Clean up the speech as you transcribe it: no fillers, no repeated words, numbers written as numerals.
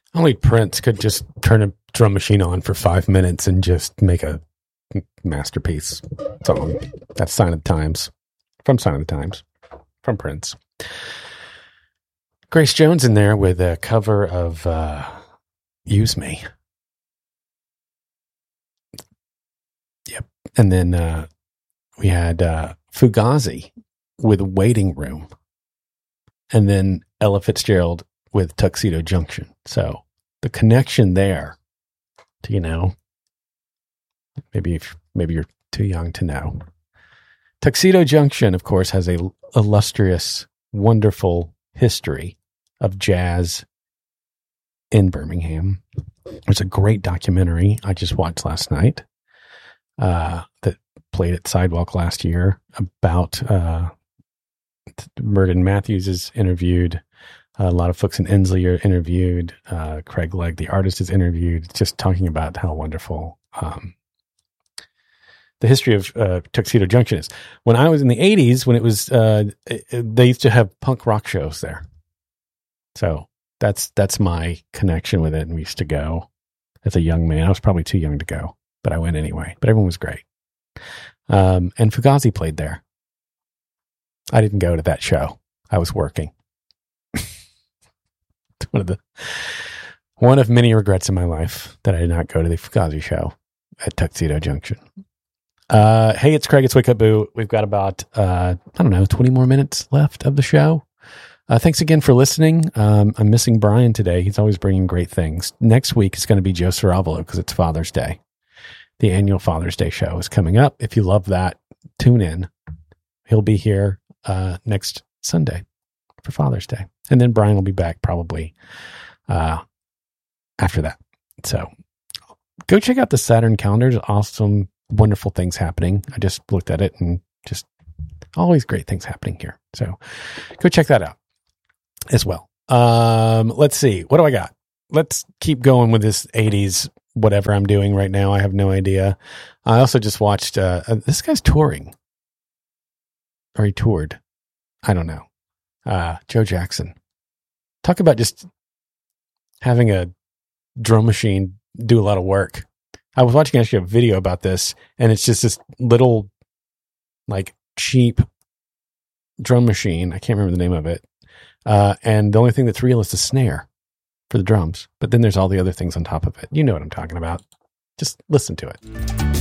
Only Prince could just turn a drum machine on for 5 minutes and just make a masterpiece song. That's Sign of the Times. From Sign of the Times. From Prince. Grace Jones in there with a cover of Use Me. Yep. And then we had Fugazi with Waiting Room. And then Ella Fitzgerald with Tuxedo Junction. So the connection there to, maybe you're too young to know. Tuxedo Junction, of course, has a illustrious, wonderful history of jazz in Birmingham. There's a great documentary I just watched last night that played at Sidewalk last year about Merton Matthews is interviewed. A lot of folks in Inslee are interviewed. Craig Legg, the artist, is interviewed, just talking about how wonderful the history of Tuxedo Junction is. When I was in the 80s, when it was, they used to have punk rock shows there. So that's my connection with it. And we used to go as a young man. I was probably too young to go, but I went anyway. But everyone was great. And Fugazi played there. I didn't go to that show. I was working. It's one of many regrets in my life that I did not go to the Fugazi show at Tuxedo Junction. Hey, it's Craig. It's Wake Up Boo. We've got about, 20 more minutes left of the show. Thanks again for listening. I'm missing Brian today. He's always bringing great things. Next week is going to be Joe Saravolo because it's Father's Day. The annual Father's Day show is coming up. If you love that, tune in. He'll be here next Sunday for Father's Day. And then Brian will be back probably after that. So go check out the Saturn calendar. There's awesome, wonderful things happening. I just looked at it and just always great things happening here. So go check that out as well. Let's see. What do I got? Let's keep going with this 80s, whatever I'm doing right now. I have no idea. I also just watched, this guy's touring. Or he toured. I don't know. Joe Jackson. Talk about just having a drum machine do a lot of work. I was watching actually a video about this, and it's just this little, like, cheap drum machine. I can't remember the name of it. And the only thing that's real is the snare for the drums. But then there's all the other things on top of it. You know what I'm talking about. Just listen to it.